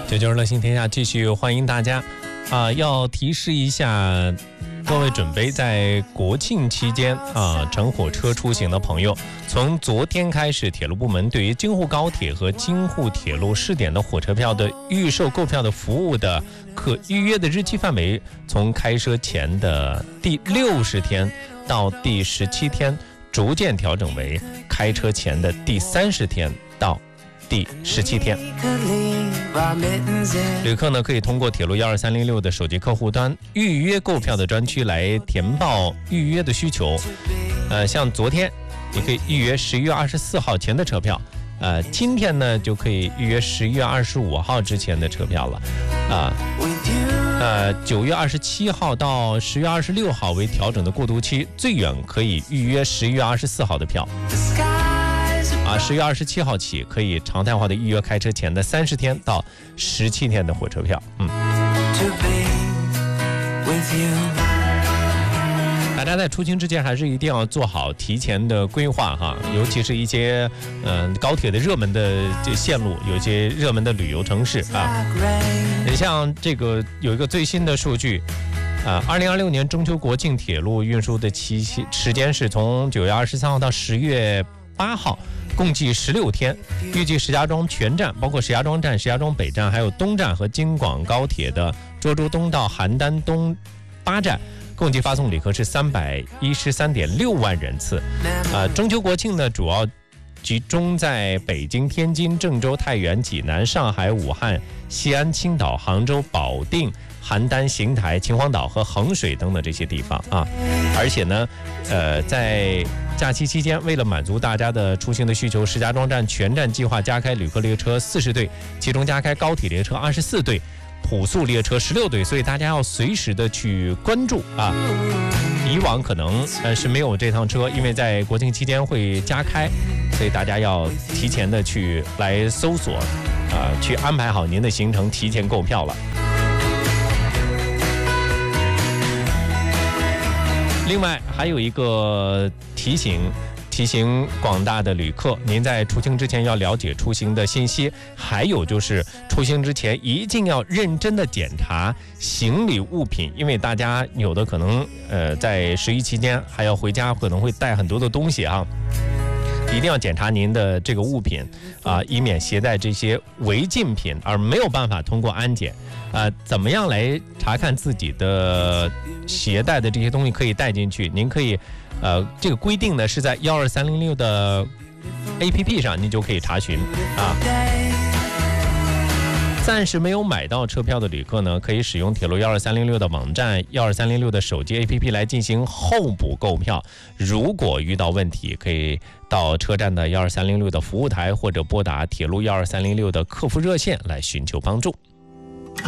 996乐行天下继续欢迎大家要提示一下各位准备在国庆期间乘火车出行的朋友，从昨天开始，铁路部门对于京沪高铁和京沪铁路试点的火车票的预售购票的服务的可预约的日期范围，从开车前的第60天到第17天，逐渐调整为开车前的第30天到第17天。旅客呢可以通过铁路12306的手机客户端预约购票的专区来填报预约的需求。像昨天你可以预约11月24号前的车票，今天呢就可以预约11月25号之前的车票了。9月27号到10月26号为调整的过渡期，最远可以预约11月24号的票。10月27号起可以常态化的预约开车前的30天到17天的火车票。大家在出行之前还是一定要做好提前的规划哈，尤其是一些高铁的热门的这线路，有一些热门的旅游城市啊。你像这个有一个最新的数据，2026年中秋国庆铁路运输的时间是从9月23号到10月8号，共计16天。预计石家庄全站，包括石家庄站、石家庄北站，还有东站和京广高铁的涿州东到邯郸东8站，共计发送旅客是313.6万人次。中秋国庆呢，主要集中在北京、天津、郑州、太原、济南、上海、武汉、西安、青岛、杭州、保定、邯郸、邢台、秦皇岛和衡水等等这些地方啊。而且呢，在假期期间，为了满足大家的出行的需求，石家庄站全站计划加开旅客列车40对，其中加开高铁列车24对，普速列车16对，所以大家要随时的去关注啊。以往可能是没有这趟车，因为在国庆期间会加开，所以大家要提前的去来搜索去安排好您的行程，提前购票了。另外还有一个提醒广大的旅客，您在出行之前要了解出行的信息，还有就是出行之前一定要认真的检查行李物品，因为大家有的可能在11期间还要回家，可能会带很多的东西啊。一定要检查您的这个物品以免携带这些违禁品而没有办法通过安检。怎么样来查看自己的携带的这些东西可以带进去？您可以这个规定呢是在12306的 APP 上，您就可以查询啊。暂时没有买到车票的旅客呢，可以使用铁路12306的网站、12306的手机 APP 来进行候补购票。如果遇到问题，可以到车站的12306的服务台，或者拨打铁路12306的客服热线来寻求帮助。